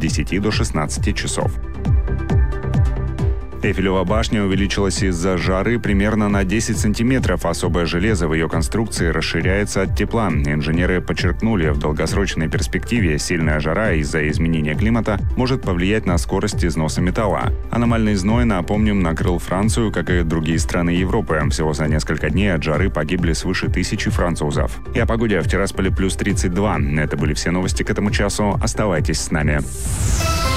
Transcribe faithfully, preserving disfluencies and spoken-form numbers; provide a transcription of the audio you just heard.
десяти до шестнадцати часов. Эйфелева башня увеличилась из-за жары примерно на десять сантиметров. Особое железо в ее конструкции расширяется от тепла. Инженеры подчеркнули, в долгосрочной перспективе сильная жара из-за изменения климата может повлиять на скорость износа металла. Аномальный зной, напомним, накрыл Францию, как и другие страны Европы. Всего за несколько дней от жары погибли свыше тысячи французов. И о погоде в Тирасполе плюс тридцать два. Это были все новости к этому часу. Оставайтесь с нами.